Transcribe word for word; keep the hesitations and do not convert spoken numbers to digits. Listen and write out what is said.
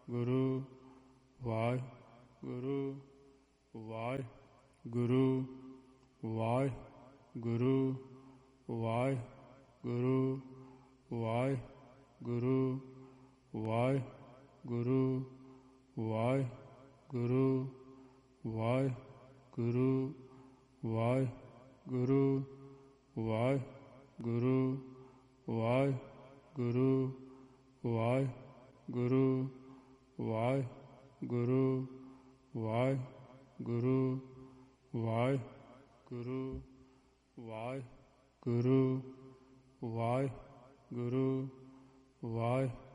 Guru Waheguru Waheguru Waheguru Waheguru Waheguru Waheguru Waheguru Waheguru Waheguru Waheguru Waheguru Waheguru Waheguru Waheguru Waheguru Waheguru Waheguru ਵਾਹਿ